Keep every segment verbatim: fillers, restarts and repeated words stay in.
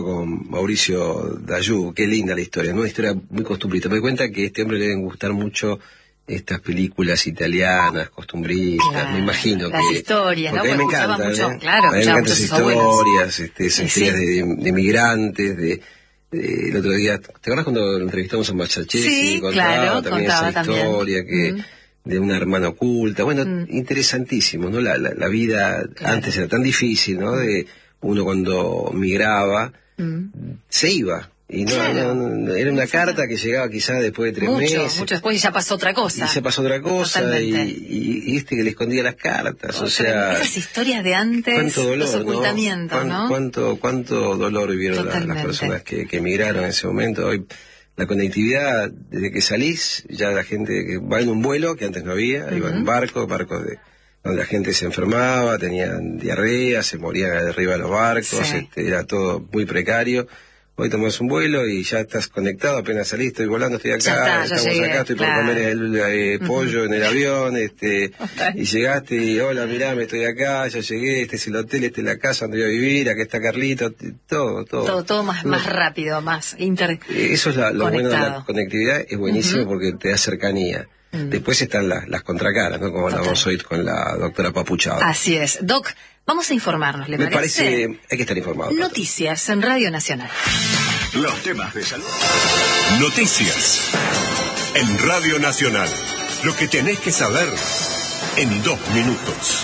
con Mauricio Dayú, qué linda la historia, ¿no? Una historia muy costumbrista. Me doy cuenta que a este hombre le deben gustar mucho estas películas italianas, costumbristas, claro, me imagino las que... historias, porque ¿no? a mí me Porque encantan, mucho, ¿eh? claro, a mí me encantan esas historias, este, esas sí, historias sí. de, de migrantes, de, de... El otro día, ¿te acuerdas cuando entrevistamos a Machachesi? Sí, y contaba claro, también contaba esa también. historia que... Mm. de una hermana oculta, bueno, mm. interesantísimo, ¿no? La, la, la vida claro. antes era tan difícil, ¿no? Mm. De uno cuando migraba, mm. se iba. Y no, claro. no, no, era una carta que llegaba quizás después de tres mucho, meses. Mucho después y ya pasó otra cosa. Y ya pasó otra cosa y, y, y este que le escondía las cartas, o, o sea... Esas historias de antes, cuánto dolor, los ocultamientos, ¿no? ¿no? Cuánto, cuánto dolor vivieron la, las personas que, que emigraron en ese momento. Hoy la conectividad, desde que salís, ya la gente que va en un vuelo, que antes no había, uh-huh. iba en barcos, barcos de... donde la gente se enfermaba, tenían diarrea, se morían arriba de los barcos, sí. este, era todo muy precario. Hoy tomas un vuelo y ya estás conectado, apenas salís, estoy volando, estoy acá, está, estamos llegué, acá, estoy claro. por comer el eh, pollo uh-huh. en el avión, este, y llegaste y hola, mirá, me estoy acá, ya llegué, este es el hotel, este es la casa donde voy a vivir, acá está Carlito, todo, todo. Todo, todo más, más rápido, más inter. Eso es la, lo bueno de la conectividad, es buenísimo uh-huh. porque te da cercanía. Mm. Después están las, las contracaras, ¿no? Como la vamos a oír con la doctora Papuchado. Así es. Doc, vamos a informarnos, ¿le Me parece? Me parece, hay que estar informado. Noticias en Radio Nacional. Los temas de salud. Noticias en Radio Nacional. Lo que tenés que saber en dos minutos.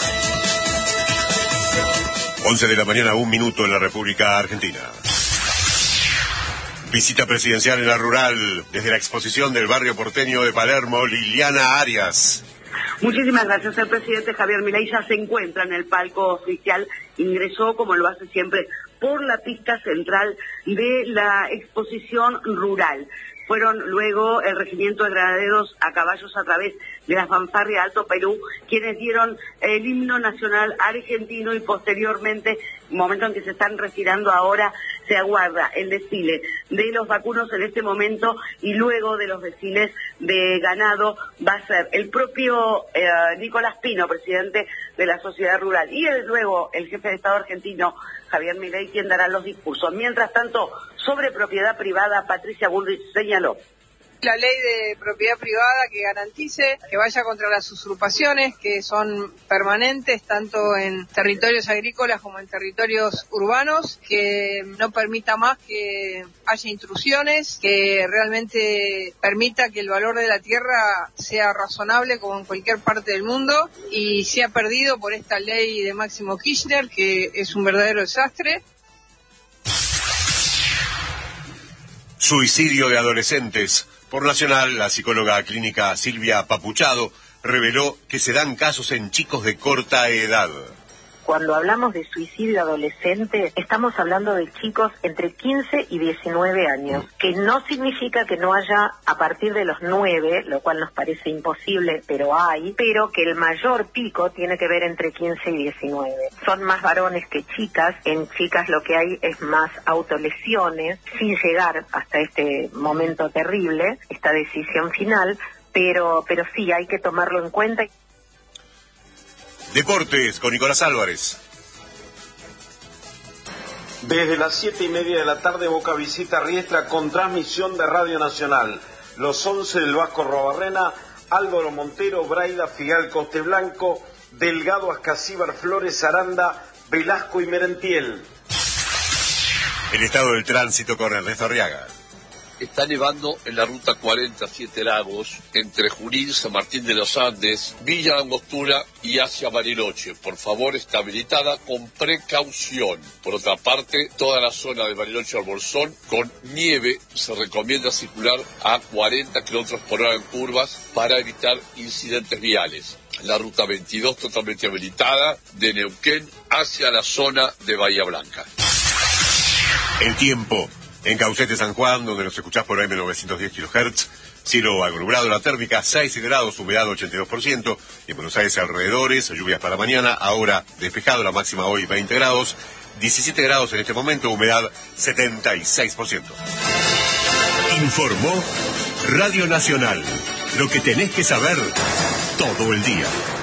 once de la mañana, un minuto en la República Argentina. Visita presidencial en la rural, desde la exposición del barrio porteño de Palermo, Liliana Arias. Muchísimas gracias. El presidente Javier Milei ya se encuentra en el palco oficial, ingresó como lo hace siempre por la pista central de la exposición rural. Fueron luego el regimiento de granaderos a caballos a través de la fanfarria Alto Perú, quienes dieron el himno nacional argentino y posteriormente, momento en que se están retirando ahora, se aguarda el desfile de los vacunos en este momento y luego de los desfiles de ganado va a ser el propio eh, Nicolás Pino, presidente de la Sociedad Rural, y el, luego el jefe de Estado argentino, Javier Milei, quien dará los discursos. Mientras tanto, sobre propiedad privada, Patricia Bullrich señaló. La ley de propiedad privada que garantice, que vaya contra las usurpaciones que son permanentes tanto en territorios agrícolas como en territorios urbanos, que no permita más que haya intrusiones, que realmente permita que el valor de la tierra sea razonable como en cualquier parte del mundo y sea perdido por esta ley de Máximo Kirchner, que es un verdadero desastre. Suicidio de adolescentes. Por Nacional, la psicóloga clínica Silvia Papuchado reveló que se dan casos en chicos de corta edad. Cuando hablamos de suicidio adolescente, estamos hablando de chicos entre quince y diecinueve años, que no significa que no haya a partir de los nueve, lo cual nos parece imposible, pero hay, pero que el mayor pico tiene que ver entre quince y diecinueve. Son más varones que chicas, en chicas lo que hay es más autolesiones, sin llegar hasta este momento terrible, esta decisión final, pero, pero sí, hay que tomarlo en cuenta. Deportes con Nicolás Álvarez. Desde las siete y media de la tarde, Boca visita Riestra con transmisión de Radio Nacional. Los once del Vasco Robarrena, Álvaro Montero, Braida, Figal, Costeblanco, Delgado, Ascasíbar, Flores, Aranda, Velasco y Merentiel. El estado del tránsito con Ernesto Arriaga. Está nevando en la ruta cuarenta, Siete Lagos, entre Junín, San Martín de los Andes, Villa Angostura y hacia Bariloche. Por favor, está habilitada con precaución. Por otra parte, toda la zona de Bariloche al Bolsón, con nieve, se recomienda circular a cuarenta kilómetros por hora en curvas para evitar incidentes viales. La ruta veintidós, totalmente habilitada, de Neuquén hacia la zona de Bahía Blanca. El tiempo. En Caucete, San Juan, donde nos escuchás por A M novecientos diez kilohertz, cielo aglomerado, la térmica seis grados, humedad ochenta y dos por ciento, y en Buenos Aires alrededores, lluvias para mañana, ahora despejado, la máxima hoy veinte grados, diecisiete grados en este momento, humedad setenta y seis por ciento. Informó Radio Nacional, lo que tenés que saber todo el día.